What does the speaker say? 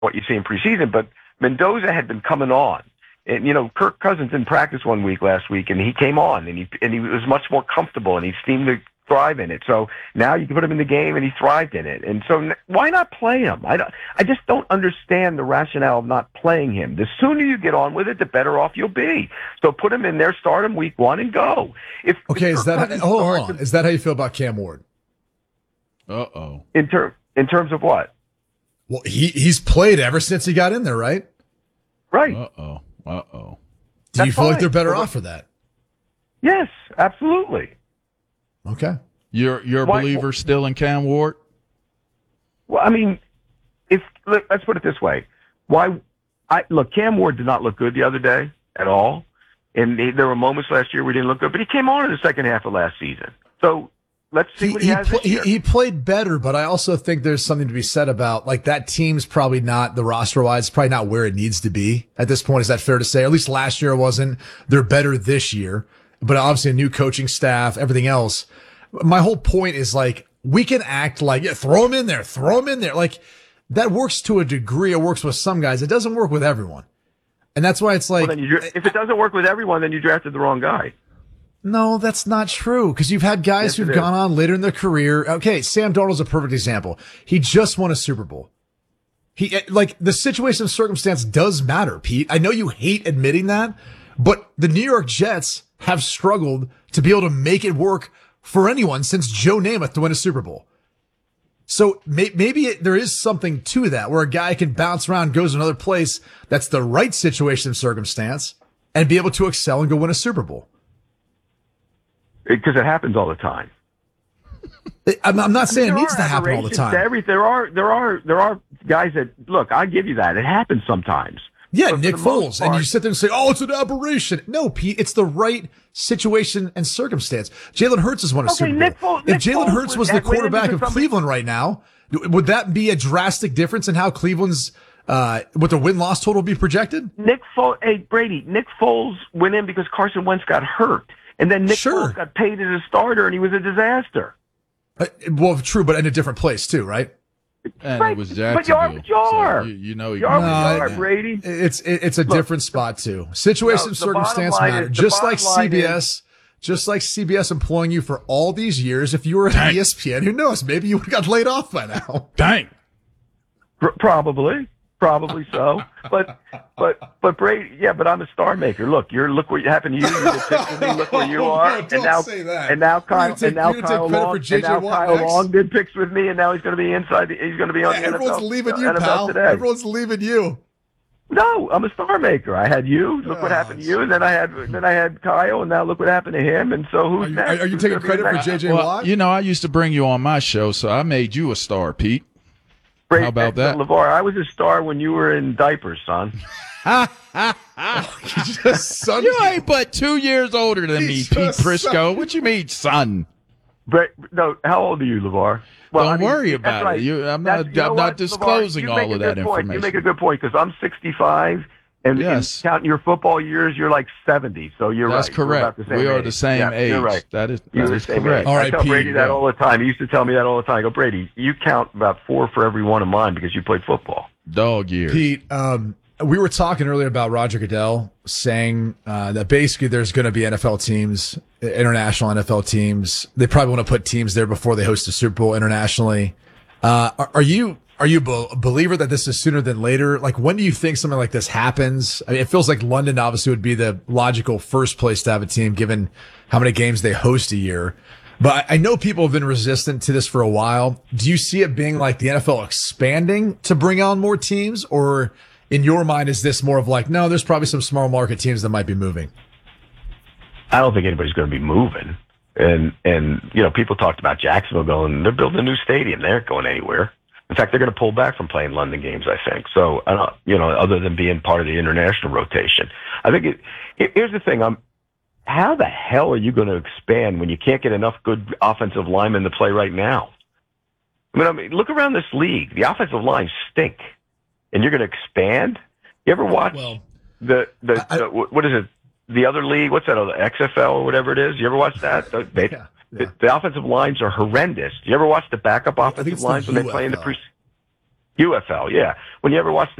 what you see in preseason, but Mendoza had been coming on. And, Kirk Cousins didn't practice 1 week last week, and he came on, and he was much more comfortable, and he seemed to thrive in it. So now you can put him in the game, and he thrived in it. And so why not play him? I just don't understand the rationale of not playing him. The sooner you get on with it, the better off you'll be. So put him in there, start him week 1, and go. Is that how you feel about Cam Ward? Uh-oh. In terms of what? Well, he's played ever since he got in there, right? Right. Uh-oh. Do you feel like they're better off for that? Yes, absolutely. Okay. You're a believer still in Cam Ward? Well, I mean, let's put it this way. Cam Ward did not look good the other day at all. And there were moments last year where he didn't look good, but he came on in the second half of last season. So let's see what he has this year. He played better, but I also think there's something to be said about, like, that team's probably not, the roster-wise, probably not where it needs to be at this point. Is that fair to say? At least last year it wasn't. They're better this year, but obviously a new coaching staff, everything else. My whole point is, like, we can act like, throw him in there. Like, that works to a degree. It works with some guys. It doesn't work with everyone. And that's why it's like, well, if it doesn't work with everyone, then you drafted the wrong guy. No, that's not true, because you've had guys who've gone on later in their career. Okay, Sam Darnold's a perfect example. He just won a Super Bowl. The situation and circumstance does matter, Pete. I know you hate admitting that, but the New York Jets have struggled to be able to make it work for anyone since Joe Namath to win a Super Bowl. So maybe there is something to that, where a guy can bounce around, goes to another place that's the right situation and circumstance, and be able to excel and go win a Super Bowl. Because it happens all the time. I'm not saying it needs to happen all the time. There are guys that, look, I give you that. It happens sometimes. Yeah, Nick Foles. And you sit there and say, oh, it's an aberration. No, Pete, it's the right situation and circumstance. Jalen Hurts has won a Super Bowl. If Jalen Hurts was the quarterback of Cleveland right now, would that be a drastic difference in how Cleveland's what the win-loss total be projected? Nick Foles went in because Carson Wentz got hurt. And then Nick Foles got paid as a starter, and he was a disaster. Well, true, but in a different place, too, right? And it was Jacksonville. But you are. So you are, Brady. It's a different spot, too. Situation and circumstance matter. Just like CBS employing you for all these years, if you were at ESPN, who knows? Maybe you would have got laid off by now. Dang. Probably so. But Brady, but I'm a star maker. Look what happened to you. You did picks with me. Look where you are. And now Kyle Long did picks with me, and now he's going to be inside. He's going to be on the everyone's NFL. Leaving you, NFL pal. Today. Everyone's leaving you. No, I'm a star maker. I had you. Look what happened to you, and then I had Kyle, and now look what happened to him. And so who's next? Are you taking credit for JJ Watt? I used to bring you on my show, so I made you a star, Pete. How about that? LeVar, I was a star when you were in diapers, son. You ain't but 2 years older than me, Pete Prisco. What you mean, son? No, how old are you, LeVar? Well, don't worry about it. I'm not disclosing LeVar, all of that information. You make a good point, because I'm 65, and counting your football years, you're like 70. So That's correct. We are the same age. You're right. That is correct. All right, I tell Brady that all the time. He used to tell me that all the time. I go, Brady, you count about 4 for every one of mine because you played football. Dog years. Pete, we were talking earlier about Roger Goodell saying that basically there's going to be NFL teams, international NFL teams. They probably want to put teams there before they host the Super Bowl internationally. Are you a believer that this is sooner than later? Like, when do you think something like this happens? I mean, it feels like London obviously would be the logical first place to have a team, given how many games they host a year. But I know people have been resistant to this for a while. Do you see it being like the NFL expanding to bring on more teams? Or in your mind, is this more of like, no, there's probably some small market teams that might be moving? I don't think anybody's going to be moving. And people talked about Jacksonville going, they're building a new stadium. They aren't going anywhere. In fact, they're going to pull back from playing London games, I think. So, other than being part of the international rotation. I think here's the thing. How the hell are you going to expand when you can't get enough good offensive linemen to play right now? I mean, look around this league. The offensive lines stink. And you're going to expand? You ever watch what is it? The other league? What's that? The XFL or whatever it is? You ever watch that? The offensive lines are horrendous. Do you ever watch the backup offensive lines when they play in the preseason? UFL, yeah. When you ever watch